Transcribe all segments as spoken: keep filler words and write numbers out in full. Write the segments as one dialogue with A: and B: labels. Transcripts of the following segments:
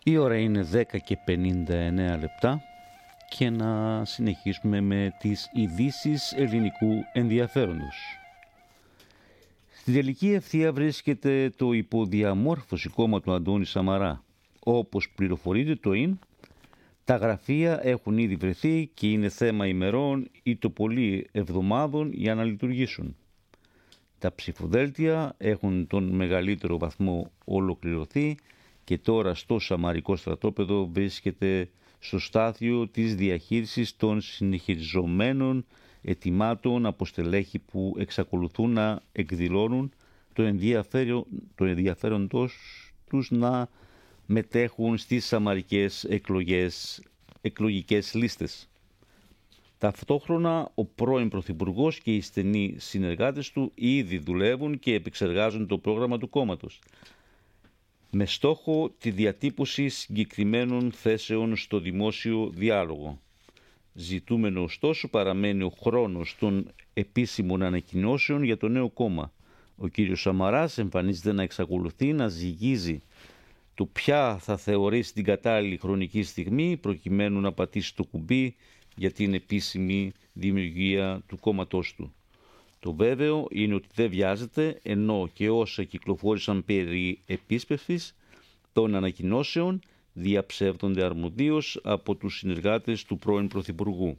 A: Η ώρα είναι δέκα και πενήντα εννέα λεπτά και να συνεχίσουμε με τις ειδήσεις ελληνικού ενδιαφέροντος. Στην τελική ευθεία βρίσκεται το υποδιαμόρφωση κόμμα του Αντώνη Σαμαρά. Όπως πληροφορείται το ΙΝ, τα γραφεία έχουν ήδη βρεθεί και είναι θέμα ημερών ή το πολύ εβδομάδων για να λειτουργήσουν. Τα ψηφοδέλτια έχουν τον μεγαλύτερο βαθμό ολοκληρωθεί και τώρα στο Σαμαρικό στρατόπεδο βρίσκεται στο στάδιο της διαχείρισης των συνεχιζομένων αιτημάτων από στελέχη που εξακολουθούν να εκδηλώνουν το ενδιαφέρον, το ενδιαφέρον τους να μετέχουν στις σαμαρικές εκλογές, εκλογικές λίστες. Ταυτόχρονα ο πρώην Πρωθυπουργός και οι στενοί συνεργάτες του ήδη δουλεύουν και επεξεργάζουν το πρόγραμμα του κόμματος, με στόχο τη διατύπωση συγκεκριμένων θέσεων στο δημόσιο διάλογο. Ζητούμενο ωστόσο παραμένει ο χρόνος των επίσημων ανακοινώσεων για το νέο κόμμα. Ο κύριος Σαμαράς εμφανίζεται να εξακολουθεί να ζυγίζει το ποια θα θεωρήσει την κατάλληλη χρονική στιγμή προκειμένου να πατήσει το κουμπί για την επίσημη δημιουργία του κόμματός του. Το βέβαιο είναι ότι δεν βιάζεται, ενώ και όσα κυκλοφόρησαν περί επίσπευσης των ανακοινώσεων διαψεύδονται αρμοδίως από τους συνεργάτες του πρώην Πρωθυπουργού.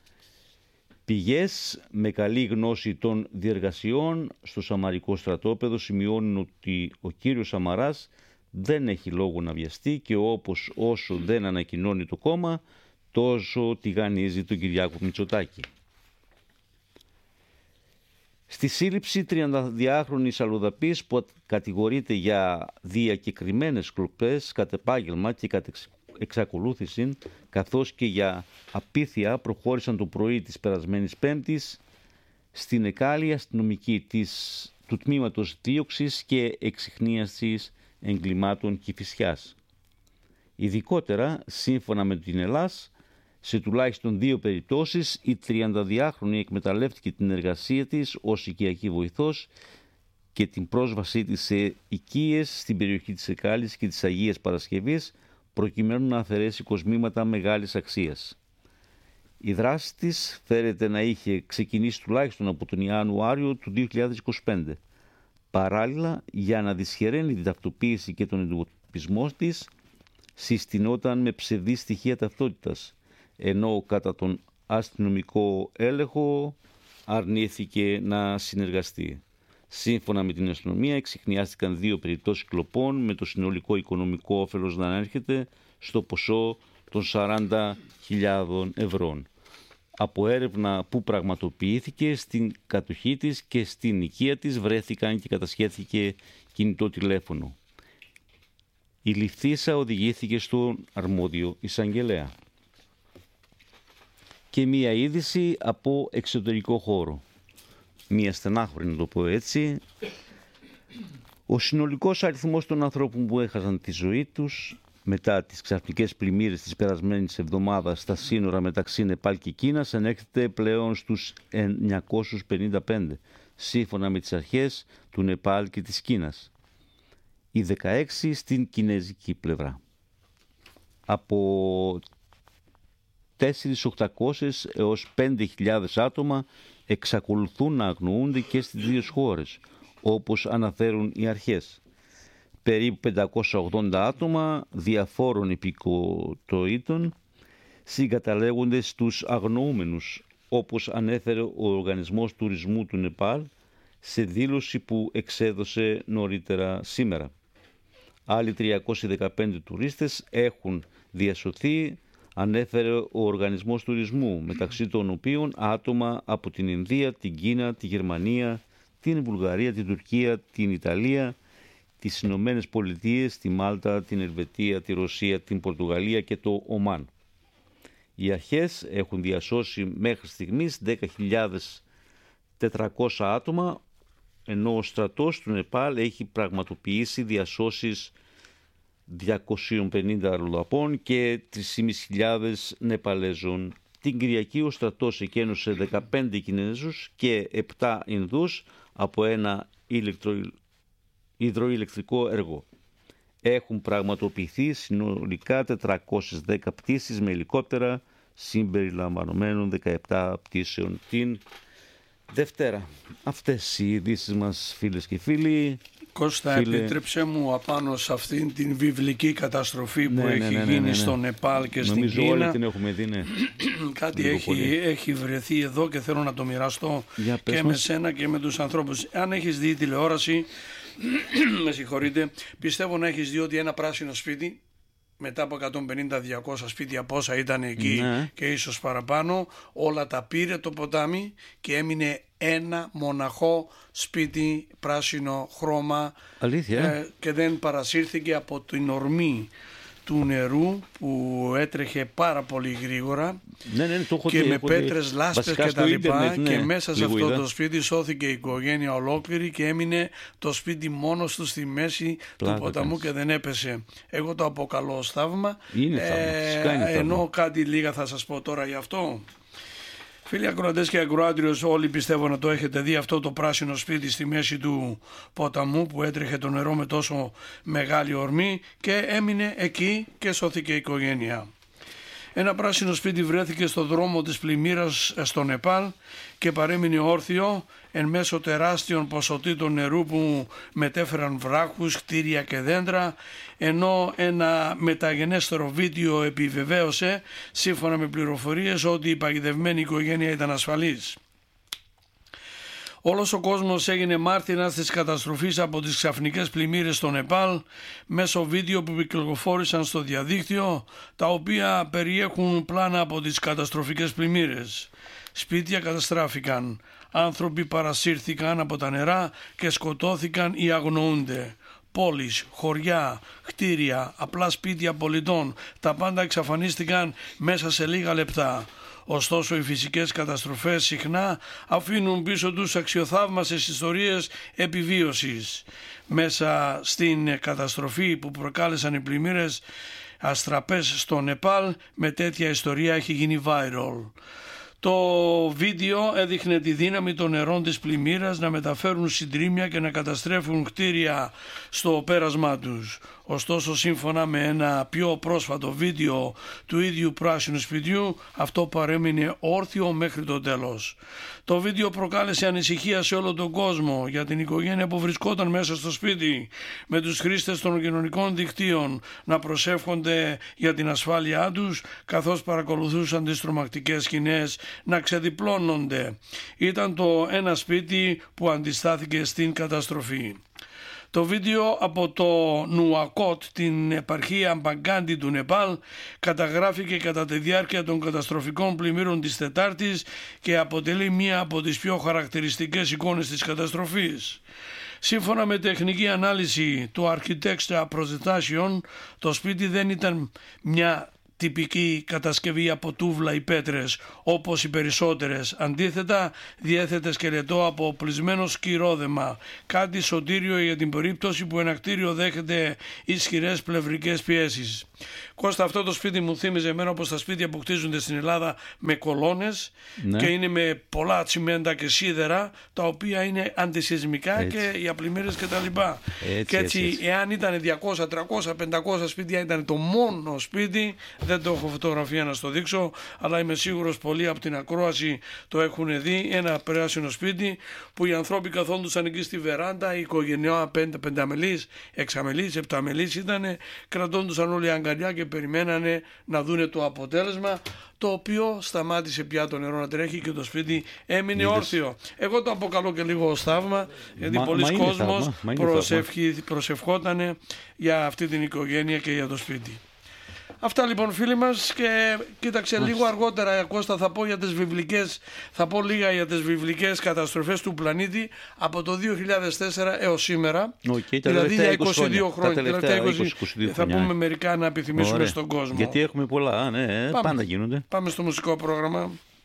A: Πηγές με καλή γνώση των διεργασιών στο Σαμαρικό στρατόπεδο σημειώνουν ότι ο κύριος Σαμαράς δεν έχει λόγο να βιαστεί και όπως όσο δεν ανακοινώνει το κόμμα, τόσο τηγανίζει τον Κυριάκο Μητσοτάκη. Στη σύλληψη τριανταδυάχρονης αλλοδαπής που κατηγορείται για διακεκριμένες κλοπές κατ' επάγγελμα και κατ' εξακολούθηση, καθώς και για απίθεια, προχώρησαν το πρωί της περασμένης Πέμπτης στην εκάλη αστυνομική της, του τμήματος δίωξης και εξιχνίασης εγκλημάτων Κηφισιάς. Ειδικότερα, σύμφωνα με την Ελλάς, σε τουλάχιστον δύο περιπτώσεις η τριανταδυάχρονη εκμεταλλεύτηκε την εργασία της ως οικιακή βοηθός και την πρόσβασή της σε οικίες στην περιοχή της Εκάλης και της Αγίας Παρασκευής προκειμένου να αφαιρέσει κοσμήματα μεγάλης αξίας. Η δράση της φέρεται να είχε ξεκινήσει τουλάχιστον από τον Ιανουάριο του δύο χιλιάδες είκοσι πέντε. Παράλληλα, για να δυσχεραίνει την ταυτοποίηση και τον εντοπισμό της, συστηνόταν με ψευδή στοιχεία ταυτότητας, ενώ κατά τον αστυνομικό έλεγχο αρνήθηκε να συνεργαστεί. Σύμφωνα με την αστυνομία, εξιχνιάστηκαν δύο περιπτώσεις κλοπών με το συνολικό οικονομικό όφελος να ανέρχεται στο ποσό των σαράντα χιλιάδων ευρώ. Από έρευνα που πραγματοποιήθηκε στην κατοχή της και στην οικία της βρέθηκαν και κατασχέθηκε κινητό τηλέφωνο. Η ληφθήσα οδηγήθηκε στον αρμόδιο εισαγγελέα. Και μία είδηση από εξωτερικό χώρο. Μία στενάχωρη, να το πω έτσι. Ο συνολικός αριθμός των ανθρώπων που έχασαν τη ζωή τους μετά τις ξαφνικές πλημμύρες της περασμένης εβδομάδας στα σύνορα μεταξύ Νεπάλ και Κίνας ανέρχεται πλέον στους εννιακόσιους πενήντα πέντε, σύμφωνα με τις αρχές του Νεπάλ και της Κίνας. Οι δεκαέξι στην κινέζικη πλευρά. Από τέσσερις χιλιάδες οκτακόσιες έως πέντε χιλιάδες άτομα εξακολουθούν να αγνοούνται και στις δύο χώρες, όπως αναφέρουν οι αρχές. Περίπου πεντακόσια ογδόντα άτομα διαφόρων υπηκοτοήτων συγκαταλέγονται στους αγνοούμενους, όπως ανέφερε ο Οργανισμός Τουρισμού του Νεπάλ σε δήλωση που εξέδωσε νωρίτερα σήμερα. Άλλοι τριακόσιοι δεκαπέντε τουρίστες έχουν διασωθεί, ανέφερε ο Οργανισμός Τουρισμού, μεταξύ των οποίων άτομα από την Ινδία, την Κίνα, τη Γερμανία, την Βουλγαρία, την Τουρκία, την Ιταλία, τις Ηνωμένες Πολιτείες, τη Μάλτα, την Ελβετία, τη Ρωσία, την Πορτογαλία και το Ομάν. Οι αρχές έχουν διασώσει μέχρι στιγμής δέκα χιλιάδες τετρακόσια άτομα, ενώ ο στρατός του Νεπάλ έχει πραγματοποιήσει διασώσεις διακοσίων πενήντα αλλοδαπών και τρεις χιλιάδες πεντακόσιων Νεπαλέζων. Την Κυριακή ο στρατός εκένωσε δεκαπέντε Κινέζους και επτά Ινδούς από ένα ηλεκτρο... υδροηλεκτρικό έργο. έχουν πραγματοποιηθεί συνολικά τετρακόσιες δέκα πτήσεις με ελικόπτερα, συμπεριλαμβανομένων δεκαεπτά πτήσεων την Δευτέρα. Αυτές οι ειδήσεις μας, φίλες και φίλοι.
B: Κώστα, φίλε... επιτρέψε μου απάνω σε αυτήν την βιβλική καταστροφή που
A: ναι,
B: έχει
A: ναι, ναι, ναι,
B: γίνει
A: ναι, ναι.
B: στο Νεπάλ και
A: Νομίζω
B: στην Κίνα.
A: Όλοι την έχουμε δει, ναι.
B: Κάτι έχει, έχει βρεθεί εδώ και θέλω να το μοιραστώ και με σένα και με τους ανθρώπους. Αν έχεις δει τηλεόραση, με συγχωρείτε, πιστεύω να έχεις δει ότι ένα πράσινο σπίτι, μετά από εκατόν πενήντα με διακόσια σπίτια πόσα ήταν εκεί, ναι, και ίσως παραπάνω, όλα τα πήρε το ποτάμι και έμεινε ένα μοναχό σπίτι πράσινο χρώμα.
A: Αλήθεια.
B: ε, και δεν παρασύρθηκε από την ορμή του νερού που έτρεχε πάρα πολύ γρήγορα,
A: ναι, ναι, το έχω
B: και
A: δει,
B: με
A: έχω
B: πέτρες,
A: δει.
B: λάσπες και τα λοιπά, ναι, και μέσα σε αυτό
A: είδα.
B: το σπίτι σώθηκε η οικογένεια ολόκληρη και έμεινε το σπίτι μόνος του στη μέση Πλάκα, του ποταμού κάνεις. Και δεν έπεσε. Εγώ το αποκαλώ ως θαύμα.
A: Είναι θαύμα. Ε, είναι
B: ενώ
A: θαύμα.
B: Κάτι λίγα θα σας πω τώρα γι' αυτό. Φίλοι ακροατές και ακροάτριες, όλοι πιστεύω να το έχετε δει αυτό το πράσινο σπίτι στη μέση του ποταμού που έτρεχε το νερό με τόσο μεγάλη ορμή και έμεινε εκεί και σώθηκε η οικογένεια. Ένα πράσινο σπίτι βρέθηκε στο δρόμο της πλημμύρας στο Νεπάλ και παρέμεινε όρθιο εν μέσω τεράστιων ποσοτήτων νερού που μετέφεραν βράχους, κτίρια και δέντρα, ενώ ένα μεταγενέστερο βίντεο επιβεβαίωσε, σύμφωνα με πληροφορίες, ότι η παγιδευμένη οικογένεια ήταν ασφαλής. Όλος ο κόσμος έγινε μάρτυρας της καταστροφής από τις ξαφνικές πλημμύρες στο Νεπάλ μέσω βίντεο που κυκλοφόρησαν στο διαδίκτυο, τα οποία περιέχουν πλάνα από τις καταστροφικές πλημμύρες. Σπίτια καταστράφηκαν, άνθρωποι παρασύρθηκαν από τα νερά και σκοτώθηκαν ή αγνοούνται. Πόλεις, χωριά, κτίρια, απλά σπίτια πολιτών, τα πάντα εξαφανίστηκαν μέσα σε λίγα λεπτά. Ωστόσο οι φυσικές καταστροφές συχνά αφήνουν πίσω τους αξιοθαύμαστες ιστορίες επιβίωσης. Μέσα στην καταστροφή που προκάλεσαν οι πλημμύρες αστραπές στο Νεπάλ, με τέτοια ιστορία έχει γίνει viral. Το βίντεο έδειχνε τη δύναμη των νερών της πλημμύρας να μεταφέρουν συντρίμμια και να καταστρέφουν κτίρια στο πέρασμά τους. Ωστόσο, σύμφωνα με ένα πιο πρόσφατο βίντεο του ίδιου πράσινου σπιτιού, αυτό παρέμεινε όρθιο μέχρι το τέλος. Το βίντεο προκάλεσε ανησυχία σε όλο τον κόσμο για την οικογένεια που βρισκόταν μέσα στο σπίτι, με τους χρήστες των κοινωνικών δικτύων να προσεύχονται για την ασφάλειά τους, καθώς παρακολουθούσαν τις τρομακτικές σκηνές να ξεδιπλώνονται. Ήταν το ένα σπίτι που αντιστάθηκε στην καταστροφή. Το βίντεο από το Νουακότ, την επαρχία Μπαγκάντι του Νεπάλ, καταγράφηκε κατά τη διάρκεια των καταστροφικών πλημμύρων της Τετάρτης και αποτελεί μία από τις πιο χαρακτηριστικές εικόνες της καταστροφής. Σύμφωνα με τεχνική ανάλυση του Architecture Presentation, το σπίτι δεν ήταν μια τυπική κατασκευή από τούβλα ή πέτρες όπως οι περισσότερες. Αντίθετα, διέθετε σκελετό από οπλισμένο σκυρόδεμα, κάτι σωτήριο για την περίπτωση που ένα κτίριο δέχεται ισχυρές πλευρικές πιέσεις. Κώστα, αυτό το σπίτι μου θύμιζε εμένα όπως τα σπίτια που κτίζονται στην Ελλάδα με κολόνες, ναι, και είναι με πολλά τσιμέντα και σίδερα, τα οποία είναι αντισυσμικά, έτσι, και για πλημμύρες και τα λοιπά. Έτσι, και έτσι, έτσι, έτσι, εάν ήταν διακόσια, τριακόσια, πεντακόσια σπίτια, ήταν το μόνο σπίτι, δεν το έχω φωτογραφία να στο δείξω, αλλά είμαι σίγουρος πολλοί από την ακρόαση το έχουν δει, ένα πράσινο σπίτι που οι ανθρώποι καθόντουσαν εκεί στη βεράντα, η οικογένεια πέντε, πενταμελής, εξαμελής, επταμελής ήταν, κρατώντουσαν όλοι αγκαλιά και περιμένανε να δούνε το αποτέλεσμα, το οποίο σταμάτησε πια το νερό να τρέχει και το σπίτι έμεινε Είδες. όρθιο. Εγώ το αποκαλώ και λίγο ως θαύμα, γιατί πολλοί κόσμος προσευχότανε για αυτή την οικογένεια και για το σπίτι. Αυτά λοιπόν, φίλοι μας, και κοίταξε λίγο αργότερα, Κώστα, θα πω για τις βιβλικές, θα πω λίγα για τις βιβλικές καταστροφές του πλανήτη από το δύο χιλιάδες τέσσερα έως σήμερα,
A: okay,
B: δηλαδή για είκοσι δύο χρόνια,
A: τελευταία
B: είκοσι, είκοσι, είκοσι δύο θα χρόνια. Πούμε μερικά να επιθυμίσουμε Ωραία. Στον κόσμο.
A: Γιατί έχουμε πολλά, ναι,
B: πάμε,
A: πάντα γίνονται.
B: Πάμε στο μουσικό πρόγραμμα.